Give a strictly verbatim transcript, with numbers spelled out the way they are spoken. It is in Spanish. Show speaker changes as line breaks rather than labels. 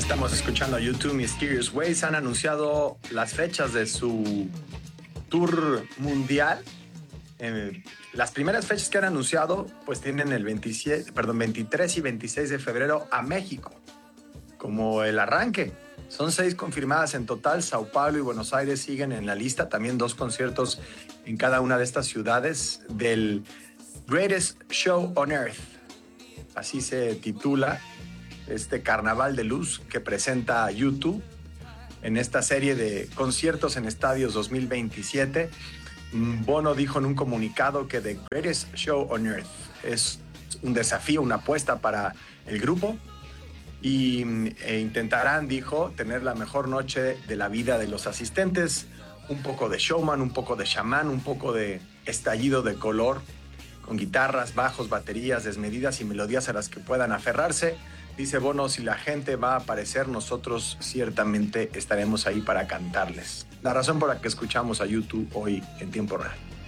Estamos escuchando a U dos Mysterious Ways. Han anunciado las fechas de su tour mundial. Eh, las primeras fechas que han anunciado pues tienen el veintisiete, perdón, veintitrés y veintiséis de febrero a México como el arranque. Son seis confirmadas en total. Sao Paulo y Buenos Aires siguen en la lista. También dos conciertos en cada una de estas ciudades del Greatest Show on Earth. Así se titula este carnaval de luz que presenta U dos en esta serie de conciertos en estadios dos mil veintisiete. Bono dijo en un comunicado que The Greatest Show on Earth es un desafío, una apuesta para el grupo y e intentarán, dijo, tener la mejor noche de la vida de los asistentes, un poco de showman, un poco de chamán, un poco de estallido de color, con guitarras, bajos, baterías desmedidas y melodías a las que puedan aferrarse. Dice Bono, si la gente va a aparecer, nosotros ciertamente estaremos ahí para cantarles. La razón por la que escuchamos a U dos hoy en tiempo real.